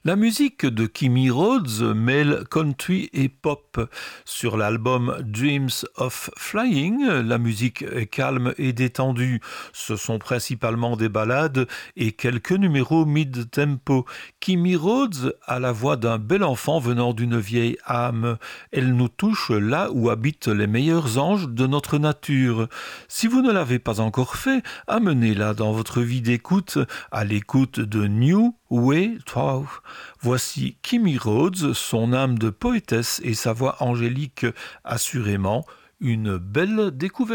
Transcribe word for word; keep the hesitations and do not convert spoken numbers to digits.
La musique de Kimmy Rhodes mêle country et pop. Sur l'album Dreams of Flying, la musique est calme et détendue. Ce sont principalement des ballades et quelques numéros mid-tempo. Kimmy Rhodes a la voix d'un bel enfant venant d'une vieille âme. Elle nous touche là où habitent les meilleurs anges de notre nature. Si vous ne l'avez pas encore fait, amenez-la dans votre vie d'écoute, à l'écoute de New Way Through. Voici Kimmy Rhodes, son âme de poétesse et sa voix angélique, assurément une belle découverte.